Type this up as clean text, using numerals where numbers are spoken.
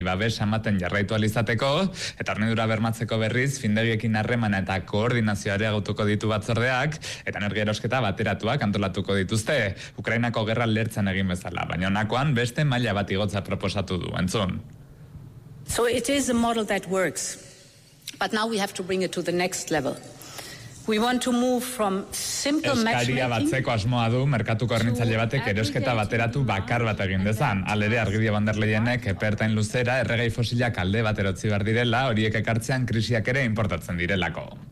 babes ematen jarraitu alizateko, eta hornidura bermatzeko berriz, findegiekin harremana eta koordinazioa areagotuko ditu batzordeak, eta energia erosketa bateratuak antolatuko dituzte, Ukrainako gerra lertzen egin bezala, baina honakoan beste maila bat igotza proposatu du, entzun. So it is a model that works, but now we have to bring it to the next level. We want to move from simple matchmaking. Eskaria batzeko asmoa du merkatuko hornitzaile batek erosketa bateratu bakar bat egin dezan. Alere Argidio van der Leyenek epertain luzera erregai fosilak alde baterotzi behar direla, horiek ekartzean krisiak ere importatzen direlako.